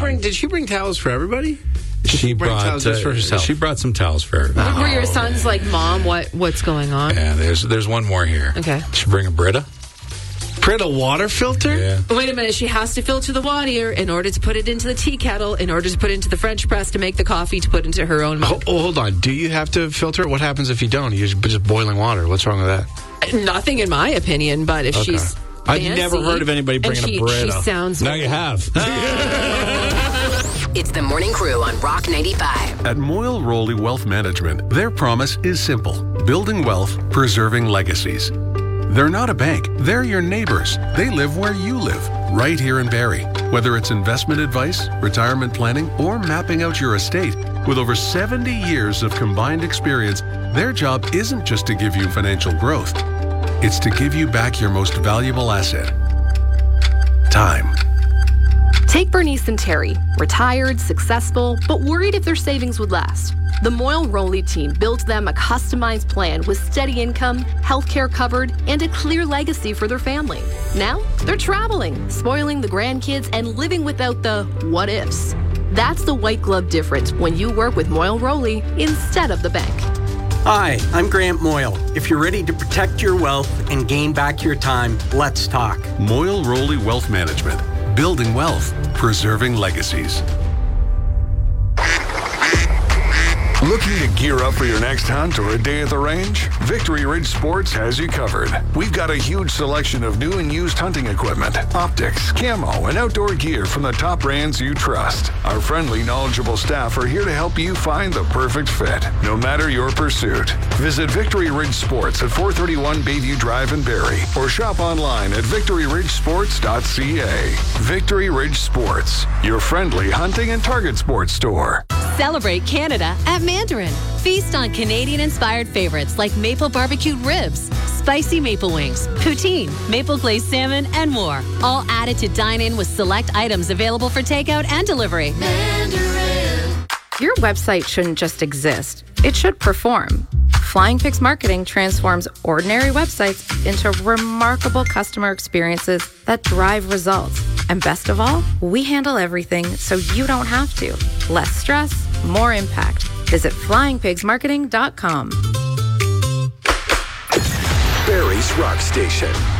Did she bring towels for everybody? She brought towels just for herself. She brought some towels for everybody. Were your sons like, Mom, what's going on? Yeah, there's one more here. Okay. Did she bring a Brita? Brita water filter? Yeah. Wait a minute. She has to filter the water in order to put it into the tea kettle, in order to put it into the French press to make the coffee to put into her own mug. Hold on. Do you have to filter it? What happens if you don't? You're just boiling water. What's wrong with that? Nothing in my opinion, but if she's I've fancy, never heard of anybody bringing a Brita. She sounds... Now you have. It's the Morning Crew on Rock 95. At Moyle Rowley Wealth Management, their promise is simple: building wealth, preserving legacies. They're not a bank. They're your neighbors. They live where you live, right here in Barrie. Whether it's investment advice, retirement planning, or mapping out your estate, with over 70 years of combined experience, their job isn't just to give you financial growth. It's to give you back your most valuable asset: time. Take Bernice and Terry, retired, successful, but worried if their savings would last. The Moyle Rowley team built them a customized plan with steady income, healthcare covered, and a clear legacy for their family. Now, they're traveling, spoiling the grandkids, and living without the what ifs. That's the white glove difference when you work with Moyle Rowley instead of the bank. Hi, I'm Grant Moyle. If you're ready to protect your wealth and gain back your time, let's talk. Moyle Rowley Wealth Management. Building wealth, preserving legacies. Looking to gear up for your next hunt or a day at the range? Victory Ridge Sports has you covered. We've got a huge selection of new and used hunting equipment, optics, camo, and outdoor gear from the top brands you trust. Our friendly, knowledgeable staff are here to help you find the perfect fit, no matter your pursuit. Visit Victory Ridge Sports at 431 Bayview Drive in Barrie, or shop online at victoryridgesports.ca. Victory Ridge Sports, your friendly hunting and target sports store. Celebrate Canada at Mandarin. Feast on Canadian-inspired favorites like maple barbecued ribs, spicy maple wings, poutine, maple glazed salmon, and more. All added to dine in with select items available for takeout and delivery. Mandarin. Your website shouldn't just exist. It should perform. Flying Pigs Marketing transforms ordinary websites into remarkable customer experiences that drive results. And best of all, we handle everything so you don't have to. Less stress, more impact. Visit flyingpigsmarketing.com. Barrie's Rock Station.